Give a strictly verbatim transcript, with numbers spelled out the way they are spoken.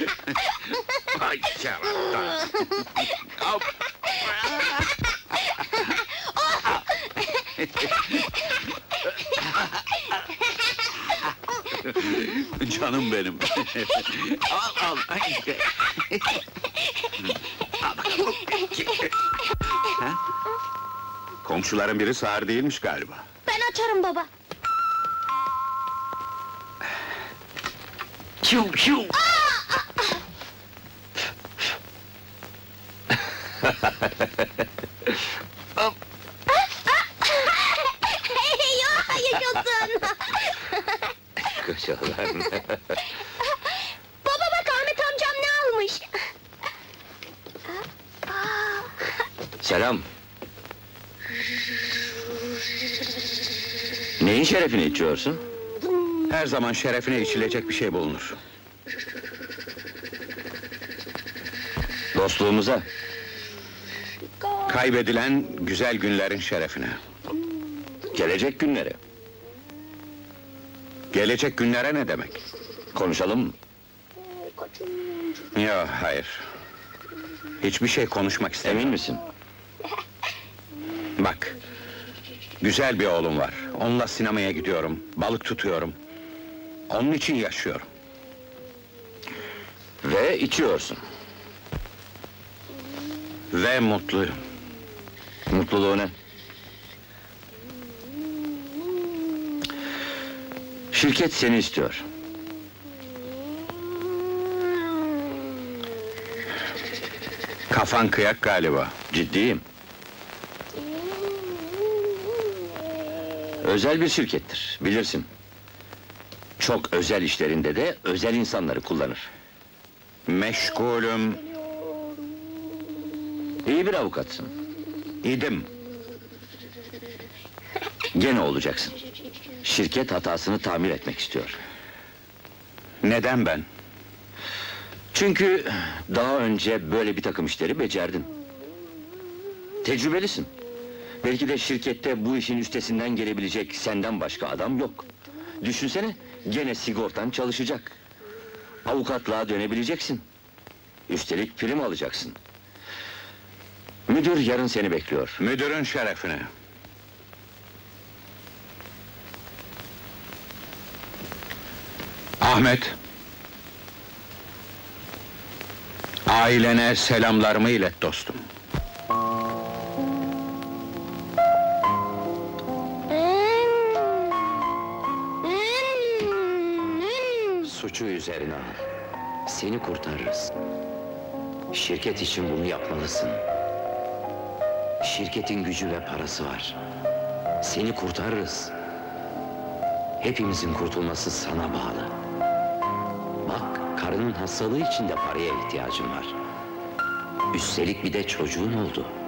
Ay şaraptan! Hop! Canım benim! Al, al! Ay. Al bakalım! Ha? Komşuların biri sağır değilmiş galiba. Ben açarım baba. Şum şum! Hop! Eyvah, yaşasın! Koşalar! Baba bak, Ahmet amcam ne almış? Selam! Neyin şerefine içiyorsun? Her zaman şerefine içilecek bir şey bulunur. Dostluğumuza. Kaybedilen güzel günlerin şerefine. Gelecek günlere. Gelecek günlere ne demek? Konuşalım mı? Yok, hayır. Hiçbir şey konuşmak istemiyorum. Emin misin? Bak, güzel bir oğlum var. Onunla sinemaya gidiyorum, balık tutuyorum. Onun için yaşıyorum. Ve içiyorsun. Ve mutluyum. Mutluluğu ne? Şirket seni istiyor. Kafan kıyak galiba. Ciddiyim. Özel bir şirkettir, bilirsin. Çok özel işlerinde de özel insanları kullanır. Meşgulüm. İyi bir avukatsın. İdim. Gene olacaksın. Şirket hatasını tamir etmek istiyor. Neden ben? Çünkü daha önce böyle bir takım işleri becerdin. Tecrübelisin. Belki de şirkette bu işin üstesinden gelebilecek senden başka adam yok. Düşünsene, gene sigortan çalışacak. Avukatlığa dönebileceksin. Üstelik prim alacaksın. Müdür yarın seni bekliyor. Müdürün şerefine. Ahmet! Ailene selamlarımı ilet dostum. Suçu üzerine al. Seni kurtarırız. Şirket için bunu yapmalısın. Şirketin gücü ve parası var. Seni kurtarırız. Hepimizin kurtulması sana bağlı. Bak, karının hastalığı için de paraya ihtiyacın var. Üstelik bir de çocuğun oldu.